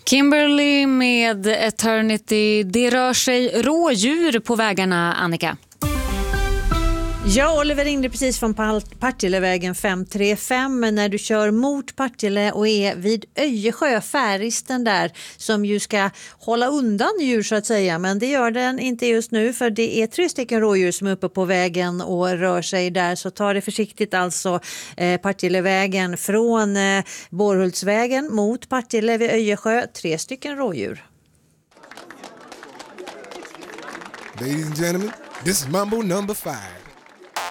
Kimberly med Eternity. Det rör sig rådjur på vägarna, Annika. Ja, Oliver ringde precis från Partillevägen 535 när du kör mot Partille och är vid Öjesjö, färisten där som ju ska hålla undan djur så att säga, men det gör den inte just nu för det är 3 stycken rådjur som är uppe på vägen och rör sig där, så ta det försiktigt alltså. Partillevägen från Borhultsvägen mot Partille vid Öjesjö, 3 stycken rådjur. Ladies and gentlemen, this is Mambo number 5.